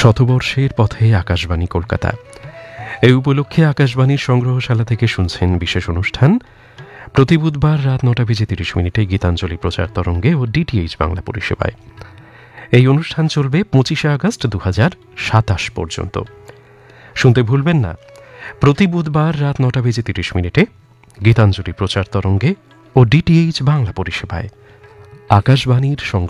শতবর্ষের পথে আকাশবাণী কলকাতা। এই উপলক্ষে আকাশবাণীর সংগ্রহশালা থেকে শুনছেন বিশেষ অনুষ্ঠান প্রতি বুধবার রাত 9:30 গীতাঞ্জলি প্রচার তরঙ্গে ও ডিটিএইচ বাংলা পরিষেবায়। এই অনুষ্ঠান চলবে 25 আগস্ট 2027 পর্যন্ত। শুনতে ভুলবেন না, প্রতি বুধবার রাত 9:30 গীতাঞ্জলি প্রচার তরঙ্গে ও ডিটিএইচ বাংলা পরিষেবায় আকাশবাণীর